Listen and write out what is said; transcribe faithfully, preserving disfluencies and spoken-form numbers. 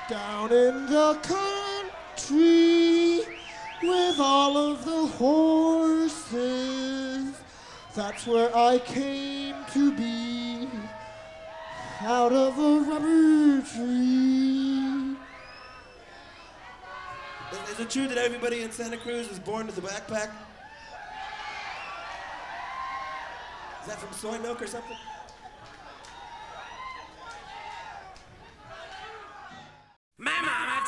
Down in the country with all of the horses, that's where I came to be, out of a rubber tree. Is, is it true that everybody in Santa Cruz is born with a backpack? Is that from soy milk or something?